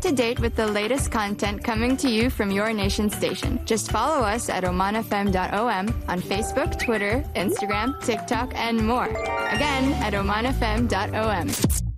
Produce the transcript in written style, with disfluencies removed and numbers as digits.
to date with the latest content coming to you from your nation station. Just follow us at omanfm.om on Facebook, Twitter, Instagram, TikTok, and more. Again, at omanfm.om.